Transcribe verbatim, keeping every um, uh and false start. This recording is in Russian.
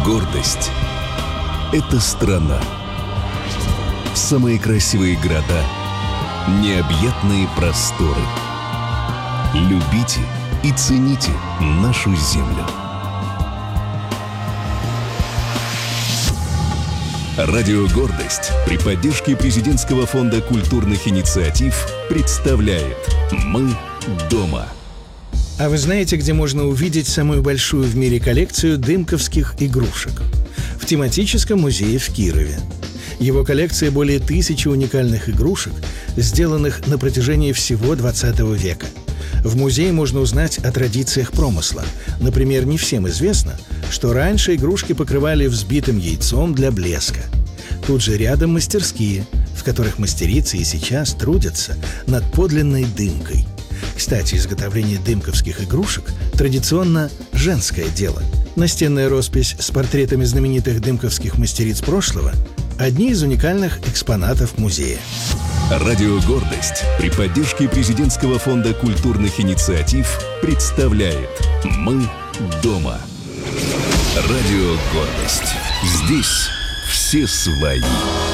Гордость – это страна. Самые красивые города, необъятные просторы. Любите и цените нашу землю. Радио «Гордость» при поддержке Президентского фонда культурных инициатив представляет «Мы дома». А вы знаете, где можно увидеть самую большую в мире коллекцию дымковских игрушек? В тематическом музее в Кирове. Его коллекция более тысячи уникальных игрушек, сделанных на протяжении всего двадцатого века. В музее можно узнать о традициях промысла. Например, не всем известно, что раньше игрушки покрывали взбитым яйцом для блеска. Тут же рядом мастерские, в которых мастерицы и сейчас трудятся над подлинной дымкой. Кстати, изготовление дымковских игрушек традиционно женское дело. Настенная роспись с портретами знаменитых дымковских мастериц прошлого – одни из уникальных экспонатов музея. Радио «Гордость» при поддержке Президентского фонда культурных инициатив представляет «Мы дома». Радио «Гордость». Здесь все свои.